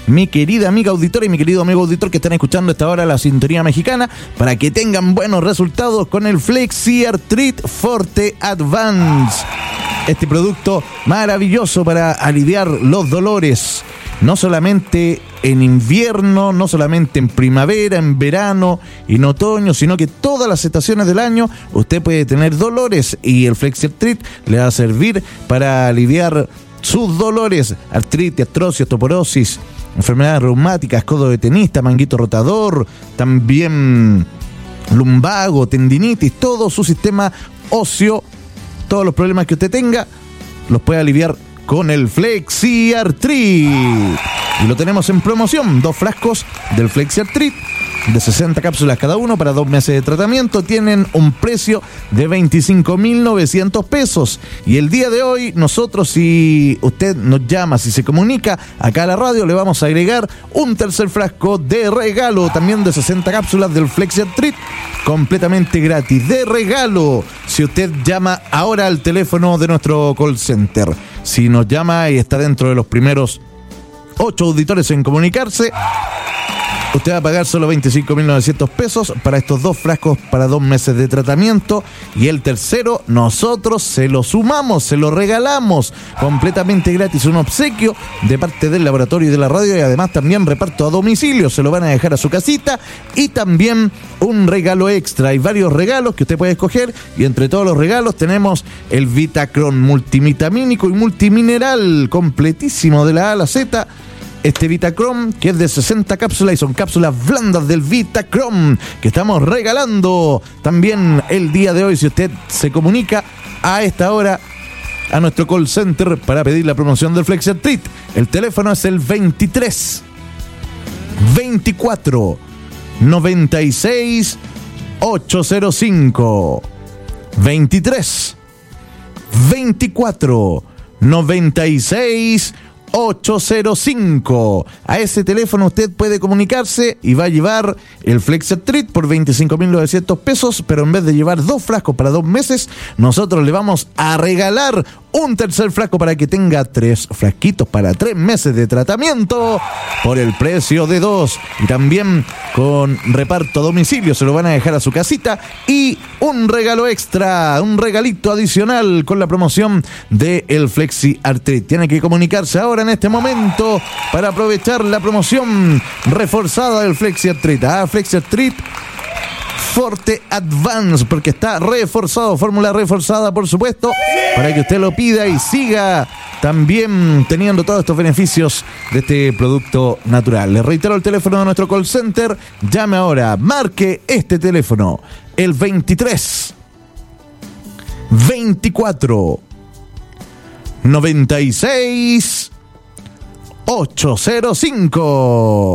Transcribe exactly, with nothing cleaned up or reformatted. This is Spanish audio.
mi querida amiga auditora y mi querido amigo auditor que están escuchando a esta hora la sintonía mexicana, para que tengan buenos resultados con el FlexiArthrit Forte Advance. Este producto maravilloso para aliviar los dolores, no solamente en invierno, no solamente en primavera, en verano y en otoño, sino que todas las estaciones del año usted puede tener dolores y el FlexiArthrit le va a servir para aliviar sus dolores: artritis, artrosis, osteoporosis, enfermedades reumáticas, codo de tenista, manguito rotador, también lumbago, tendinitis, todo su sistema óseo. Todos los problemas que usted tenga los puede aliviar con el FlexiArthrit. Y lo tenemos en promoción. Dos frascos del FlexiArthrit de sesenta cápsulas cada uno para dos meses de tratamiento. Tienen un precio de veinticinco mil novecientos pesos. Y el día de hoy nosotros, si usted nos llama, si se comunica acá a la radio, le vamos a agregar un tercer frasco de regalo, también de sesenta cápsulas del FlexiArthrit, completamente gratis, de regalo, si usted llama ahora al teléfono de nuestro call center. Si nos llama y está dentro de los primeros ocho auditores en comunicarse, usted va a pagar solo veinticinco mil novecientos pesos para estos dos frascos para dos meses de tratamiento, y el tercero nosotros se lo sumamos, se lo regalamos completamente gratis, un obsequio de parte del laboratorio y de la radio, y además también reparto a domicilio, se lo van a dejar a su casita, y también un regalo extra. Hay varios regalos que usted puede escoger, y entre todos los regalos tenemos el Vitacron multivitamínico y multimineral completísimo de la A a la Z. Este Vitacron, que es de sesenta cápsulas y son cápsulas blandas del Vitacron, que estamos regalando también el día de hoy. Si usted se comunica a esta hora a nuestro call center para pedir la promoción del FlexiArthrit, el teléfono es el veintitrés veinticuatro noventa y seis ochocientos cinco. veintitrés veinticuatro noventa y seis ochocientos cinco. A ese teléfono usted puede comunicarse y va a llevar el FlexiArthrit por veinticinco mil novecientos pesos, pero en vez de llevar dos frascos para dos meses, nosotros le vamos a regalar un tercer frasco para que tenga tres frasquitos para tres meses de tratamiento por el precio de dos, y también con reparto a domicilio, se lo van a dejar a su casita, y un regalo extra, un regalito adicional con la promoción de el FlexiArthrit. Tiene que comunicarse ahora en este momento para aprovechar la promoción reforzada del FlexiArthrit. Ah, FlexiArthrit Forte Advance, porque está reforzado, fórmula reforzada, por supuesto, para que usted lo pida y siga también teniendo todos estos beneficios de este producto natural. Le reitero el teléfono de nuestro call center. Llame ahora, marque este teléfono, el veintitrés veinticuatro noventa y seis ochocientos cinco.